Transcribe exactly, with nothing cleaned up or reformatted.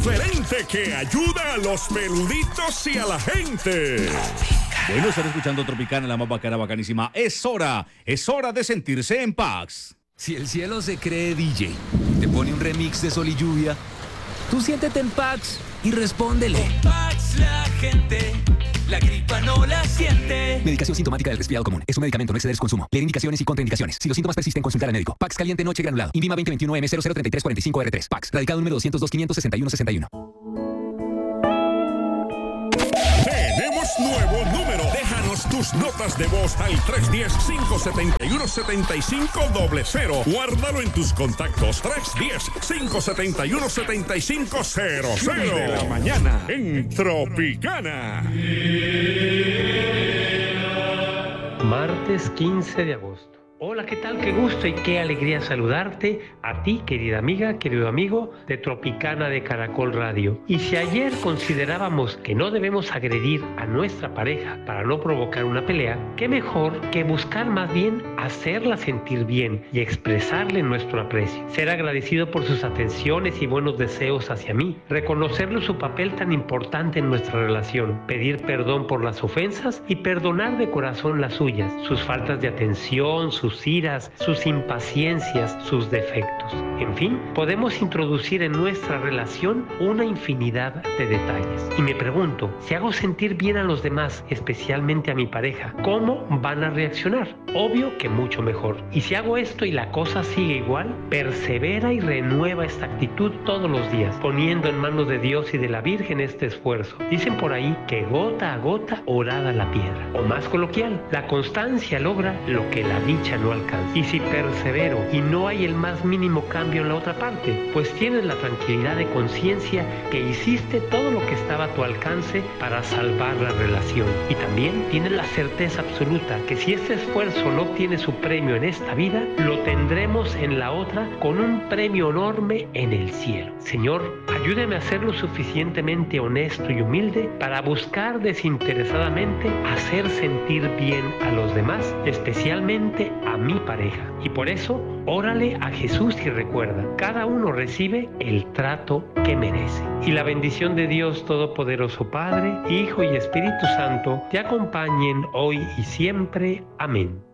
diferente que ayuda a los peluditos y a la gente. Bueno, están escuchando Tropicana, la más bacana, bacanísima. Es hora, es hora de sentirse en Pax. Si el cielo se cree D J, te pone un remix de Sol y Lluvia, tú siéntete en Pax y respóndele. Con Pax la gente, la gripa no la siente. Medicación sintomática del resfriado común. Es un medicamento, no exceder su consumo. Leer indicaciones y contraindicaciones. Si los síntomas persisten, consultar al médico. Pax caliente noche granulado. INVIMA veinte veintiuno M cero cero treinta y tres cuarenta y cinco R tres. Pax. Radicado número doscientos dos, quinientos sesenta y uno sesenta y uno. Tenemos nuevo número. Déjanos tus notas de voz al tres uno cero, cinco siete uno, siete cinco cero cero. Guárdalo en tus contactos. tres uno cero, cinco siete uno, siete cinco cero cero. De la mañana en Tropicana. Martes quince de agosto. Hola, ¿qué tal? Qué gusto y qué alegría saludarte a ti, querida amiga, querido amigo de Tropicana de Caracol Radio. Y si ayer considerábamos que no debemos agredir a nuestra pareja para no provocar una pelea, qué mejor que buscar más bien hacerla sentir bien y expresarle nuestro aprecio. Ser agradecido por sus atenciones y buenos deseos hacia mí, reconocerle su papel tan importante en nuestra relación, pedir perdón por las ofensas y perdonar de corazón las suyas, sus faltas de atención, sus sus iras, sus impaciencias, sus defectos. En fin, podemos introducir en nuestra relación una infinidad de detalles. Y me pregunto, si hago sentir bien a los demás, especialmente a mi pareja, ¿cómo van a reaccionar? Obvio que mucho mejor. Y si hago esto y la cosa sigue igual, persevera y renueva esta actitud todos los días, poniendo en manos de Dios y de la Virgen este esfuerzo. Dicen por ahí que gota a gota orada la piedra. O más coloquial, la constancia logra lo que la dicha no alcanza. Y si persevero y no hay el más mínimo cambio en la otra parte, pues tienes la tranquilidad de conciencia que hiciste todo lo que estaba a tu alcance para salvar la relación. Y también tienes la certeza absoluta que si este esfuerzo no obtiene su premio en esta vida, lo tendremos en la otra con un premio enorme en el cielo. Señor, ayúdame a ser lo suficientemente honesto y humilde para buscar desinteresadamente hacer sentir bien a los demás, especialmente a mi pareja. Y por eso, órale a Jesús y recuerda, cada uno recibe el trato que merece. Y la bendición de Dios Todopoderoso, Padre, Hijo y Espíritu Santo, te acompañen hoy y siempre. Amén.